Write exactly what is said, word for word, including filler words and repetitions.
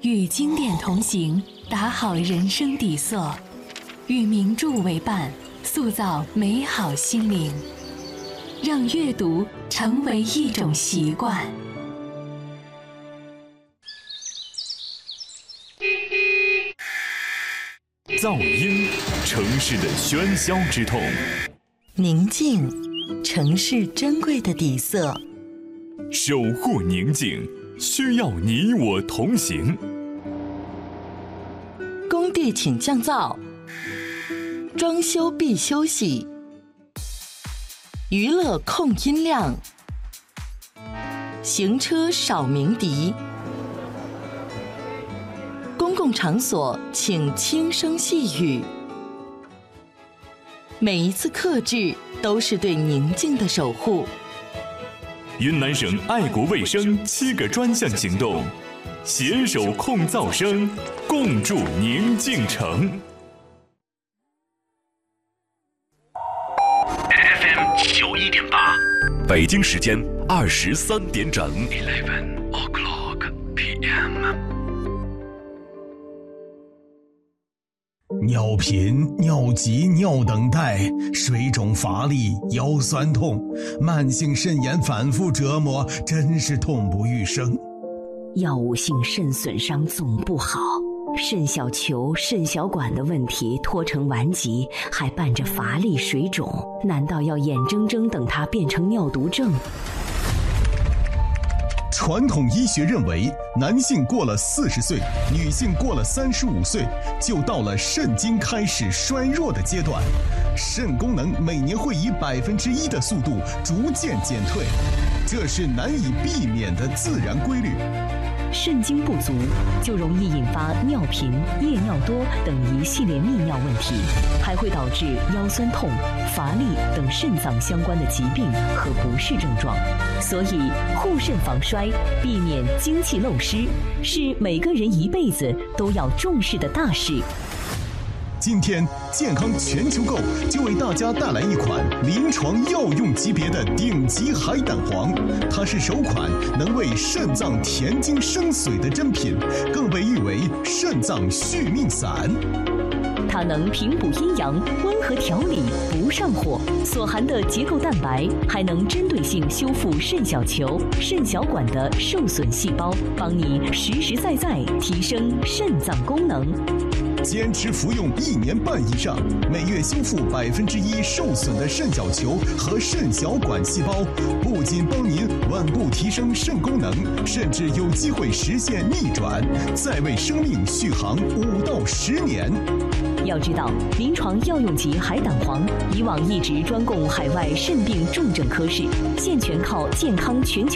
与经典同行，打好人生底色；与名著为伴，塑造美好心灵。让阅读成为一种习惯。 噪音，城市的喧嚣之痛； 宁静，城市珍贵的底色。 守护宁静，需要你我同行。 工地请降噪，装修必休息。娱乐控音量，行车少鸣笛。公共场所请轻声细语。每一次克制都是对宁静的守护。 云南省爱国卫生七个专项行动，携手控噪声，共筑宁静城。 F M 九一点八， 北京时间二十三点整。 Eleven o'clock P M。 尿频、尿急、尿等待，水肿乏力、腰酸痛，慢性肾炎反复折磨，真是痛不欲生。 药物性肾损伤总不好，肾小球、肾小管的问题拖成顽疾，还伴着乏力、水肿，难道要眼睁睁等它变成尿毒症？ 传统医学认为，男性过了四十岁，女性过了三十五岁，就到了肾精开始衰弱的阶段，肾功能每年会以百分之一的速度逐渐减退，这是难以避免的自然规律。 肾精不足就容易引发尿频、夜尿多等一系列泌尿问题，还会导致腰酸痛、乏力等肾脏相关的疾病和不适症状。所以护肾防衰，避免精气漏失，是每个人一辈子都要重视的大事。 今天健康全球购就为大家带来一款临床药用级别的顶级海胆黄，它是首款能为肾脏填精生髓的珍品，更被誉为肾脏续命散。 它能平补阴阳，温和调理，不上火，所含的结构蛋白还能针对性修复肾小球、肾小管的受损细胞，帮你实实在在提升肾脏功能。 坚持服用一年半以上，每月修复百分之一受损的肾小球和肾小管细胞，不仅帮您稳步提升肾功能，甚至有机会实现逆转，再为生命续航五到十年。 要知道，临床药用级海胆黄以往一直专供海外肾病重症科室，现全靠健康全球